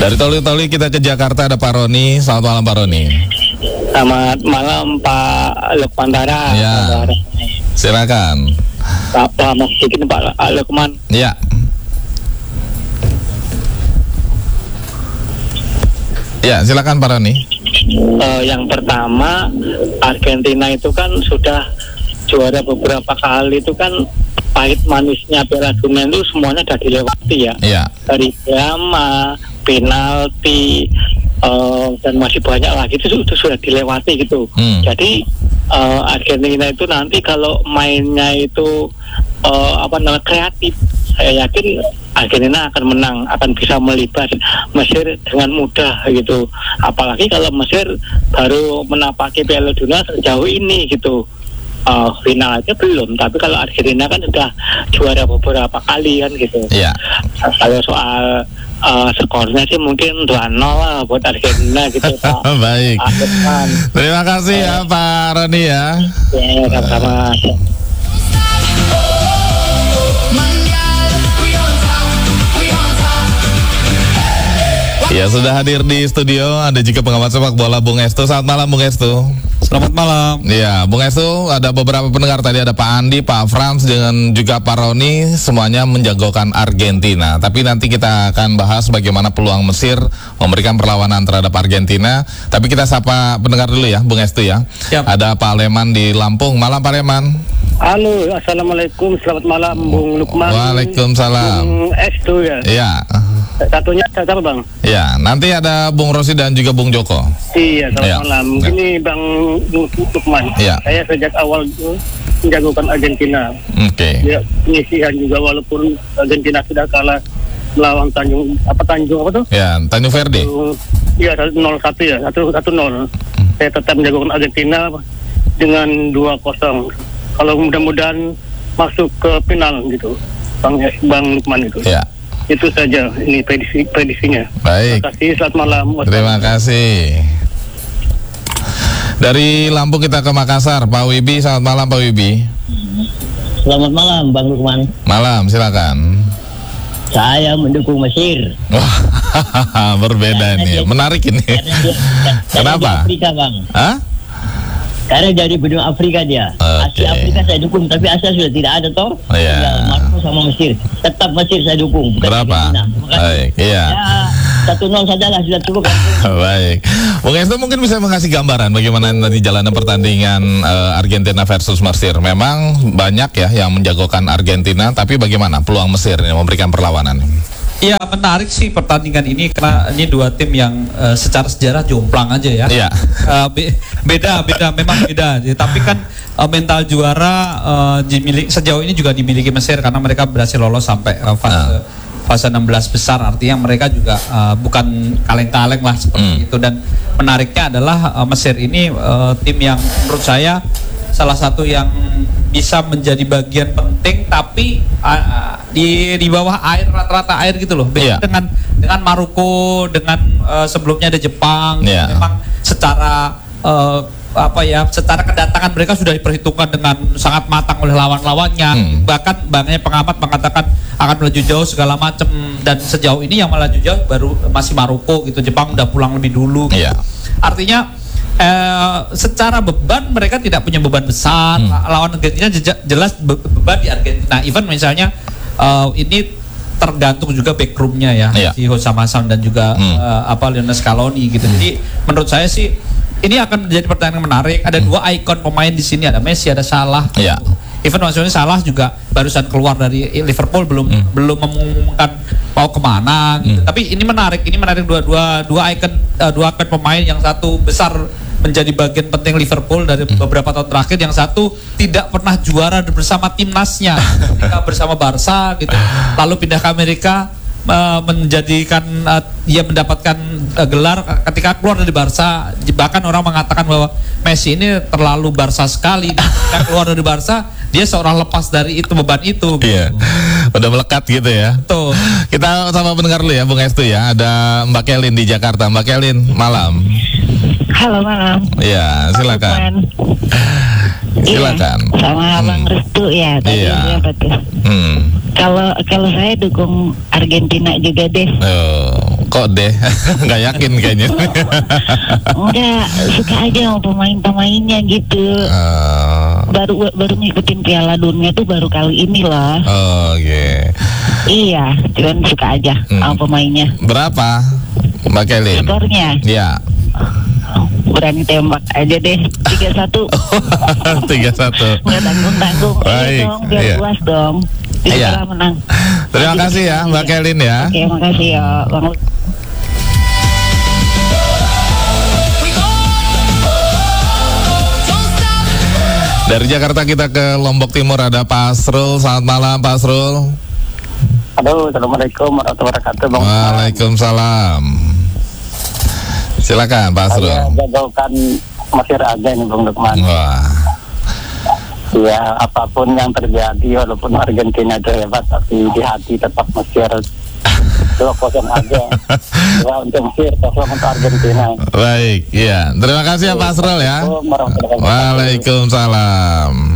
Dari Toli-Toli kita ke Jakarta, ada Pak Roni. Selamat malam Pak Roni. Selamat malam Pak Lukman Dara. Ya, silakan. Pak sedikit Pak Lukman. Ya. Ya, silakan Pak Roni. Yang pertama, Argentina itu kan sudah juara beberapa kali, itu kan pahit manisnya Piala Dunia itu semuanya sudah dilewati ya. Iya. Dari drama, penalti, dan masih banyak lagi itu sudah dilewati gitu. Jadi Argentina itu nanti kalau mainnya itu kreatif, saya yakin Argentina akan menang, akan bisa melibas Mesir dengan mudah gitu. Apalagi kalau Mesir baru menapaki Piala Dunia sejauh ini gitu. Final aja belum, tapi kalau Argentina kan sudah juara beberapa kali kan gitu. Iya. Kalau soal skornya sih mungkin 2-0 lah buat Argentina gitu Pak. Baik. Terima kasih ya Pak Roni ya. Ya, sama-sama. Ya, sudah hadir di studio ada juga pengamat sepak bola Bung Estu. Selamat malam Bung Estu. Selamat malam. Ya, Bung Estu, ada beberapa pendengar tadi, ada Pak Andi, Pak Frans, dengan juga Pak Roni, semuanya menjagokan Argentina. Tapi nanti kita akan bahas bagaimana peluang Mesir memberikan perlawanan terhadap Argentina. Tapi kita sapa pendengar dulu ya, Bung Estu ya. Siap. Ada Pak Leman di Lampung. Malam Pak Leman. Halo, assalamualaikum, selamat malam Bung Lukman. Waalaikumsalam. Bung Estu ya. Iya. Satunya siapa Bang? Ya, nanti ada Bung Rosi dan juga Bung Joko. Iya, selamat malam. Ini Bang Lukman. Ya. Saya sejak awal menjagokan Argentina. Oke. Ya, penyisihan juga walaupun Argentina sudah kalah melawan Tanjung apa tuh? Ya, Tanjung Verde. Iya, 0-1 ya, 1-0. Saya tetap menjagokan Argentina dengan 2-0. Kalau mudah-mudahan masuk ke final gitu, Bang Lukman itu. Ya. Itu saja ini prediksinya. Baik. Terima kasih, selamat malam. Terima kasih. Dari Lampung kita ke Makassar, Pak Wibi. Selamat malam Pak Wibi. Selamat malam Bang Lukman. Malam, silakan. Saya mendukung Mesir. Wah, berbeda nih. Menarik ini. Kenapa? Afrika Bang. Hah? Karena dari benua Afrika dia. Okay. Asia Afrika saya dukung, tapi Asia sudah tidak ada toh. Iya. Maroko sama Mesir. Tetap Mesir saya dukung. Berapa? Baik, iya. Ya, 1-0 sajalah sudah cukup. Baik. Bung Estu mungkin bisa mengasih gambaran bagaimana nanti jalannya pertandingan Argentina versus Mesir. Memang banyak ya yang menjagokan Argentina, tapi bagaimana peluang Mesir yang memberikan perlawanan? Ya, menarik sih pertandingan ini karena ini dua tim yang secara sejarah jomplang aja ya. Iya. Beda, memang beda. Tapi kan mental juara sejauh ini juga dimiliki Mesir karena mereka berhasil lolos sampai fase 16 besar. Artinya mereka juga bukan kaleng-kaleng lah seperti itu. Dan menariknya adalah Mesir ini tim yang menurut saya salah satu yang bisa menjadi bagian penting, tapi di bawah air, rata-rata air gitu loh. Beda dengan Maroko, dengan sebelumnya ada Jepang. Memang secara secara kedatangan mereka sudah diperhitungkan dengan sangat matang oleh lawan-lawannya. Bahkan banyak pengamat mengatakan akan melaju jauh segala macam, dan sejauh ini yang melaju jauh baru masih Maroko gitu. Jepang udah pulang lebih dulu. Artinya secara beban mereka tidak punya beban besar. Lawan Argentina jelas beban di Argentina. Even misalnya ini tergantung juga backroomnya ya, si Hosam Hasan dan juga Lionel Scaloni gitu. Jadi menurut saya sih ini akan menjadi pertandingan menarik. Ada dua ikon pemain di sini, ada Messi, ada Salah. Even maksudnya Salah juga barusan keluar dari Liverpool, belum mengumumkan mau kemana gitu. Tapi ini menarik dua ikon pemain, yang satu besar menjadi bagian penting Liverpool dari beberapa tahun terakhir, yang satu tidak pernah juara bersama timnasnya ketika bersama Barca gitu, lalu pindah ke Amerika, menjadikan dia mendapatkan gelar ketika keluar dari Barca. Bahkan orang mengatakan bahwa Messi ini terlalu Barca sekali. Ketika keluar dari Barca, dia seorang lepas dari itu, beban itu gitu. Iya, udah melekat gitu ya. Betul. Kita sama pendengar dulu ya Bung Estu ya. Ada Mbak Kelin di Jakarta. Mbak Kelin, malam. Halo malam. Iya, silakan. Silakan. Sama Bang Restu ya tadi. Iya. Kalau saya dukung Argentina juga deh. Kok deh? Nggak yakin kayaknya. Enggak, suka aja sama pemain-pemainnya gitu. Baru ngikutin Piala Dunia tuh baru kali ini loh. Oh, oke. Iya, cuman suka aja sama pemainnya. Berapa, Mbak Kelin? Skornya? Ya. Berani tembak aja deh, 3-1. 3-1. Nggak tanggung-tanggung. Baik, Iya dong, biar iya. puas dong. Bisa Iya. menang. Terima kasih ya Mbak Kelin ya. Oke, makasih ya Bang. Dari Jakarta kita ke Lombok Timur ada Pak Asrul. Selamat malam Pak Asrul. Halo, assalamualaikum warahmatullahi wabarakatuh, Bang. Waalaikumsalam. Silakan Pak Asrul. Saya jagokan Mesir aja nih, Bang Lukman. Wah. Ya, apapun yang terjadi, walaupun Argentina itu hebat, tapi di hati tetap Mesir. 2-0 aja. Ya, untuk Mesir, 0 untuk Argentina. Baik, iya. Terima kasih ya Pak Asrul ya. Waalaikumsalam.